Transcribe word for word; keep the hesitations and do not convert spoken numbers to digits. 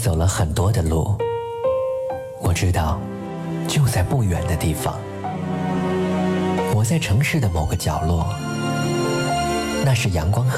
走了很多的路，我知道，就在不远的地方，我在城市的某个角落，那是阳光很